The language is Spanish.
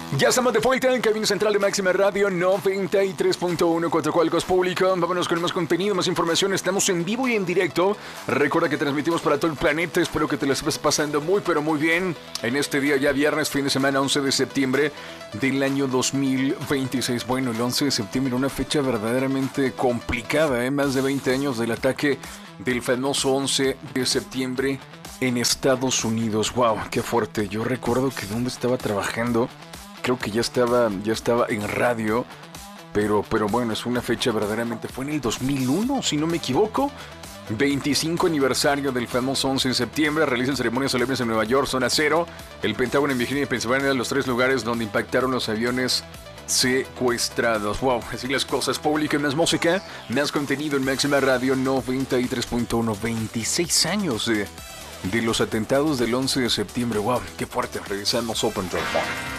Ya estamos de vuelta en cabina central de Máxima Radio 93.1 Coatzacoalcos Público. Vámonos con más contenido, más información. Estamos en vivo y en directo. Recuerda que transmitimos para todo el planeta. Espero que te la estés pasando muy, pero muy bien en este día ya viernes, fin de semana, 11 de septiembre del año 2026. Bueno, el 11 de septiembre, una fecha verdaderamente complicada, ¿eh? Más de 20 años del ataque del famoso 11 de septiembre en Estados Unidos. Wow, qué fuerte. Yo recuerdo que donde estaba trabajando, creo que ya estaba en radio, pero bueno, es una fecha verdaderamente, fue en el 2001, si no me equivoco. 25 aniversario del famoso 11 de septiembre, realizan ceremonias solemnes en Nueva York, zona cero. El Pentágono en Virginia y Pensilvania eran los tres lugares donde impactaron los aviones secuestrados. Wow, así las cosas. Pública, más música, más contenido en Máxima Radio 93.1. 26 años de los atentados del 11 de septiembre. Wow, qué fuerte. Revisamos Open Door.